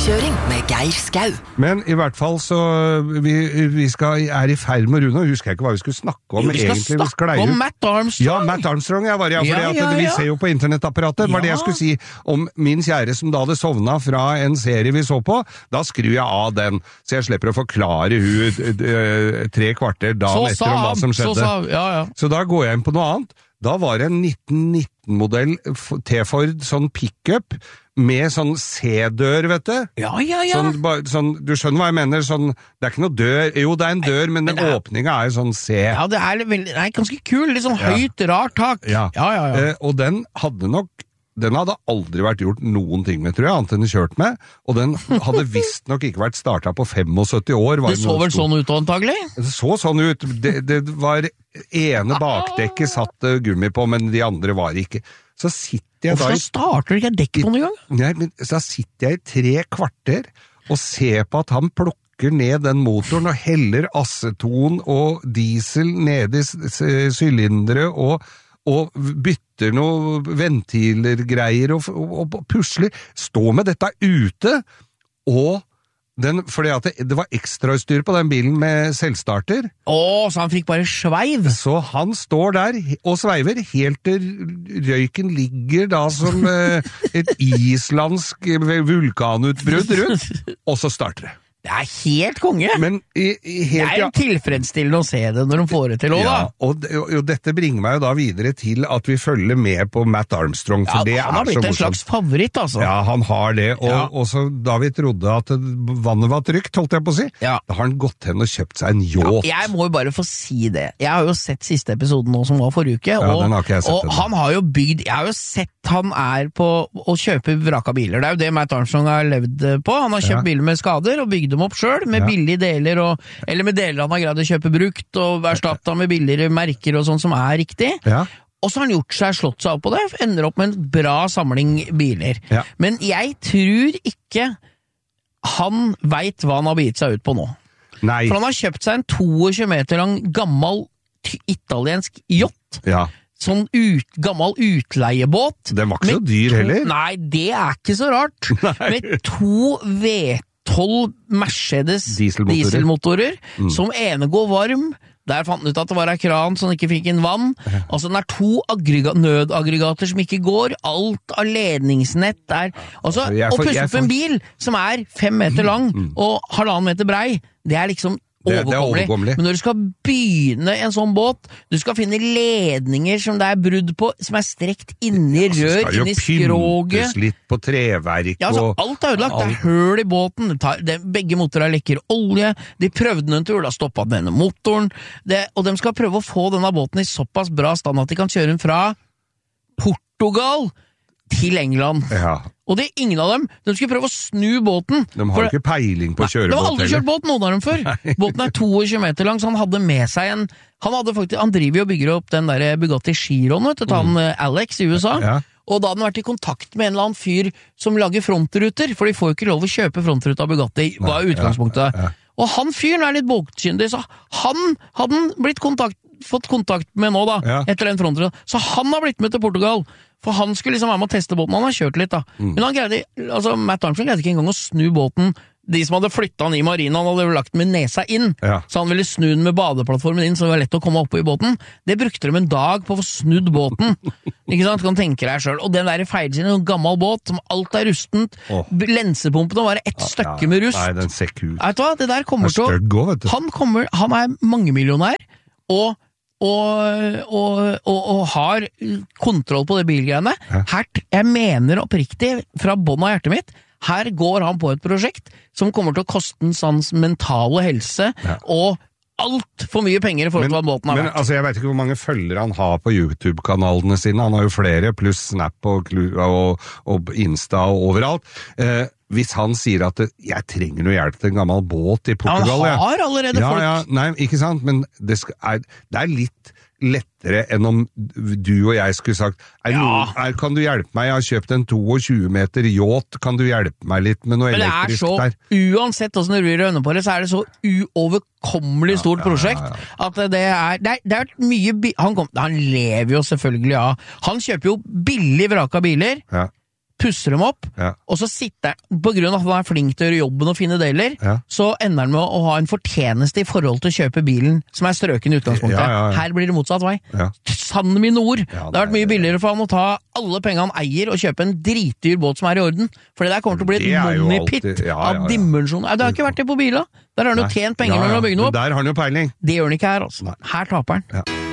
Påkjøring med Geir Skau. Men i hvert fall så vi er i ferd med Rune, og husker jeg ikke hva vi skulle snakke om. Jo, vi skal egentlig, snakke om Matt Armstrong. Ja, Matt Armstrong, vi ser jo på internettapparatet. Det var det jeg skulle si om min kjære som da hadde sovnet fra en serie vi så på. Da skrur jeg av den, så jeg slipper å forklare hun 3 kvarter dagen etter om hva som skjedde. Så da går jeg inn på noe annet. Da var det en 1919-modell T-Ford sånn pick-up med sånn C-dør, vet du? Ja. Sånn, du skjønner hva jeg mener, sånn, det er ikke noe dør, jo det er en dør, men den åpningen er jo sånn C. Ja, det er ganske kul, litt sånn høyt, rart tak. Ja. Og den hadde aldri vært gjort noen ting med, tror jeg, annet enn kjørt med, og den hadde visst nok ikke vært startet på 75 år. Det så vel sånn ut, antagelig? Det så sånn ut. Det var ene bakdekket satt gummi på, men de andre var ikke. Så sitter jeg Hvorfor starter du ikke dekk på noen gang? Nei, men så sitter jeg i 3 kvarter og ser på at han plukker ned den motoren og heller aceton og diesel ned i sylindere og bytter noe ventilergreier og pusler. Stå med dette ute, og fordi at det var ekstrautstyr på den bilen med selvstarter. Så han fikk bare sveiv? Så han står der og sveiver, helt til røyken ligger da som et islandsk vulkanutbrudd rundt, og så starter det. Det er helt konge. Men det er tilfredsstillende å se det når de får det til også, da. Og dette bringer meg jo da videre til at vi følger med på Matt Armstrong, for det han har blitt en slags favoritt, altså. Ja, han har det, og så da vi trodde at vannet var trygt, holdt jeg på å si, da har han gått hen og kjøpt seg en yacht. Jeg må jo bare få si det. Jeg har jo sett siste episoden nå som var forrige uke, den har ikke jeg sett og han har jo bygd, jeg har jo sett han er på å kjøpe vraka biler. Det er jo det Matt Armstrong har levd på. Han har kjøpt biler med skader og bygd dem opp selv, med billige deler, eller med deler han har greid å kjøpe brukt, og erstattet med billigere merker og sånn som er riktig. Og så har han slått seg opp på det, ender opp med en bra samling biler. Men jeg tror ikke han vet hva han har bitt seg ut på nå. Nei. For han har kjøpt seg en 22 meter lang gammel italiensk yacht. Sånn gammel utleiebåt. Den var ikke så dyr heller. Nei, det er ikke så rart. Med 2 V12 Mercedes dieselmotorer, som ene går varm. Der fant den ut at det var en kran som ikke fikk inn vann. Altså den er 2 nødaggregater som ikke går. Alt av ledningsnett der. Altså, å pusse opp en bil som er 5 meter lang og 1,5 meter brei, det er liksom overkommelig. Men når du skal begynne en sånn båt, du skal finne ledninger som det er brudd på, som er strekt inni rør, inni skroget. Så skal jo pyntes litt på treverk. Alt er ødelagt. Det er høl i båten. Begge motorer lekker olje. De prøvde en tur, da stoppet denne motoren. Og de skal prøve å få denne båten i såpass bra stand at de kan kjøre den fra Portugal til England. Og det er ingen av dem. De skulle prøve å snu båten. De har ikke peiling på å kjøre båt. De har aldri kjørt båt, noen av dem før. Båten er 22 meter lang, så han hadde med seg han driver jo og bygger opp den der Bugatti Chiron, vet du, han Alex i USA. Og da hadde han vært i kontakt med en eller annen fyr som lager frontruter, for de får jo ikke lov å kjøpe frontruter av Bugatti, var utgangspunktet. Og han fyren er litt båtkyndig, så han hadde fått kontakt med nå da, etter den frontruta. Så han har blitt med til Portugal. For han skulle liksom være med å teste båten, han har kjørt litt da. Men Matt Armstrong greide ikke engang å snu båten. De som hadde flyttet han i marinen, han hadde lagt med nesa inn, så han ville snu den med badeplattformen inn, så det var lett å komme opp i båten. Det brukte de en dag på å få snudd båten. Ikke sant? Du kan tenke deg selv. Og den der feilsiden, en gammel båt, som alt er rustent, lensepumpene var et stykke med rust. Nei, den ser kul. Vet du hva? Det der kommer til å... Han er mangemillionær, og har kontroll på det bilgreiene. Jeg mener oppriktig, fra bånn av hjertet mitt, her går han på et prosjekt som kommer til å koste hans mentale helse, og alt for mye penger i forhold til hva båten har vært. Men altså, jeg vet ikke hvor mange følgere han har på YouTube-kanalene sine. Han har jo flere, pluss Snap og Insta og overalt. Hvis han sier at jeg trenger noe hjelp til en gammel båt i Portugal... Han har allerede folk... Nei, ikke sant, men det er litt lettere enn om du og jeg skulle sagt kan du hjelpe meg, jeg har kjøpt en 22 meter yacht, kan du hjelpe meg litt med noe elektrisk der? Men det er så, uansett hvordan du ryr øynene på det, så er det så uoverkommelig stort prosjekt, at det er mye... Han lever jo selvfølgelig av. Han kjøper jo billig vraka biler, pusser dem opp, og så sitter han, på grunn av at han er flink til å gjøre jobben og finne deler, så ender han med å ha en fortjeneste i forhold til å kjøpe bilen som er strøken i utgangspunktet. Her blir det motsatt vei. Sann mine ord. Det har vært mye billigere for han å ta alle pengene han eier og kjøpe en dritdyr båt som er i orden, for det der kommer til å bli et money-pit av dimensjoner. Det har ikke vært det på biler. Der har han jo tjent penger når han har bygget noe opp. Der har han jo peiling. Det gjør han ikke her, altså. Her taper han.